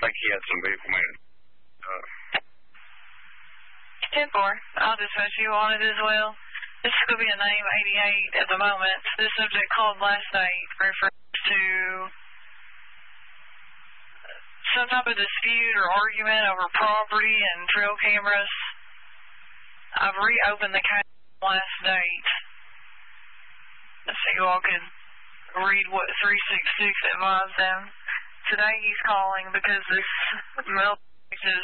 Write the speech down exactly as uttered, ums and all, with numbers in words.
think he had some vehicle maintenance. Uh, ten four. I'll dispatch you on it as well. This is going to be a name eighty-eight at the moment. This subject called last night refers to some type of dispute or argument over property and trail cameras. I've reopened the case last night so you all could read what three six six advised them. Today he's calling because this mail is